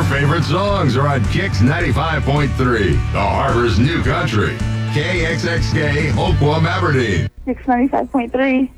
favorite songs are on Kix 95.3, the Harbor's new country. KXXK, Oakwood, Aberdeen. Kix 95.3.